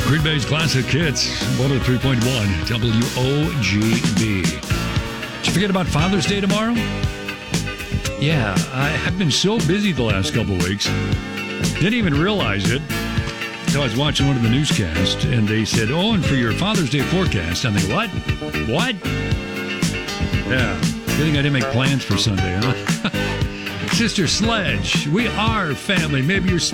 Green Bay's Classic Hits, 103.1 WOGB. Did you forget about Father's Day tomorrow? Yeah, I've been so busy the last couple of weeks. Didn't even realize it until I was watching one of the newscasts, and they said, oh, and for your Father's Day forecast. I'm thinking, what? What? Yeah, good thing I didn't make plans for Sunday, huh? Sister Sledge, we are family. Maybe you're